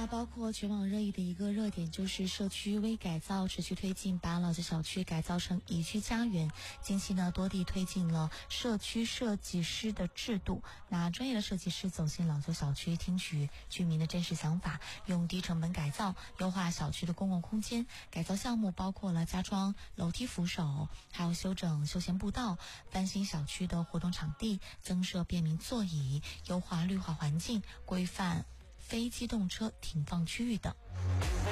那包括全网热议的一个热点就是社区微改造持续推进，把老旧小区改造成宜居家园。近期呢，多地推进了社区设计师的制度，那专业的设计师走进老旧小区，听取居民的真实想法，用低成本改造优化小区的公共空间。改造项目包括了加装楼梯扶手，还有修整休闲步道，翻新小区的活动场地，增设便民座椅，优化绿化环境，规范非机动车停放区域等。